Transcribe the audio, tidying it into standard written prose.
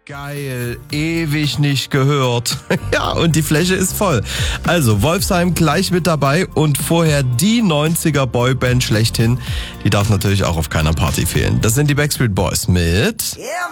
Geil, ewig nicht gehört. Ja, und die Fläche ist voll. Also, Wolfsheim gleich mit dabei und vorher die 90er Boyband schlechthin. Die darf natürlich auch auf keiner Party fehlen. Das sind die Backstreet Boys mit...